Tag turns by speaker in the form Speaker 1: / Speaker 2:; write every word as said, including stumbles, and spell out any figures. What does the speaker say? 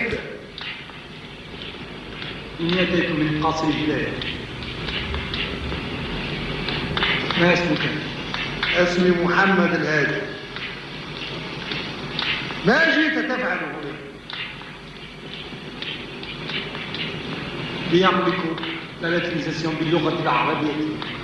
Speaker 1: ماجد. إني أتيت من قصر الهداية. ما اسمك؟
Speaker 2: اسمي محمد الهادي. ما جئت تفعل هنا؟
Speaker 1: ليملك لا لاتريزاسيون باللغة العربية.